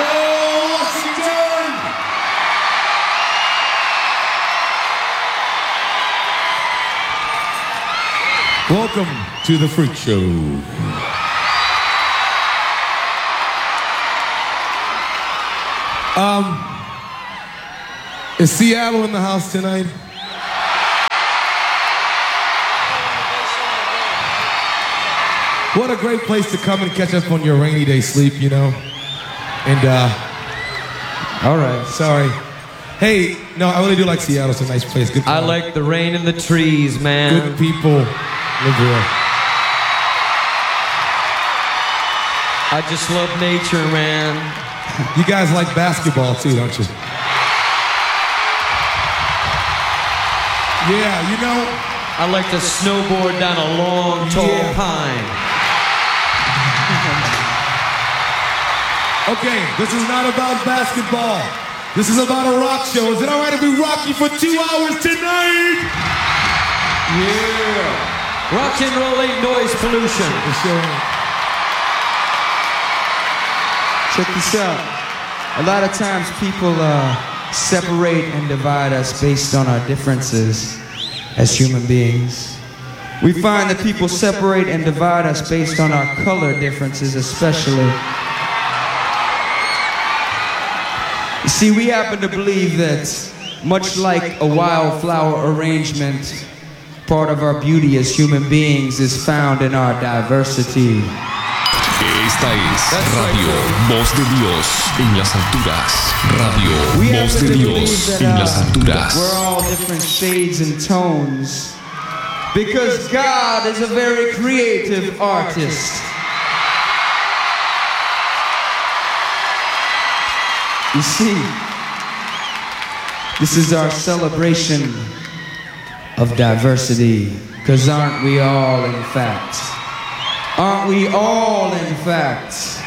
Washington! Welcome to the Freak Show. Is Seattle in the house tonight? What a great place to come and catch up on your rainy day sleep, you know? And, all right, sorry. Hey, no, I really do like Seattle. It's a nice place. Good. I like the rain and the trees, man. Good people live here. I just love nature, man. You guys like basketball too, don't you? Yeah, you know. I like to snowboard down a long, tall pine. Okay, this is not about basketball. This is about a rock show. Is it all right if we rock you for 2 hours tonight? Yeah. Rock and roll ain't noise pollution. For sure. Check this out. A lot of times people separate and divide us based on our differences as human beings. We find that people separate and divide us based on our color differences especially. You see, we happen to believe that much like a wildflower arrangement, part of our beauty as human beings is found in our diversity. Esta es Radio Voz de Dios en las alturas. Radio Voz de Dios en las alturas. We're all different shades and tones because God is a very creative artist. You see, this is our celebration of diversity, because aren't we all in fact? Aren't we all in fact?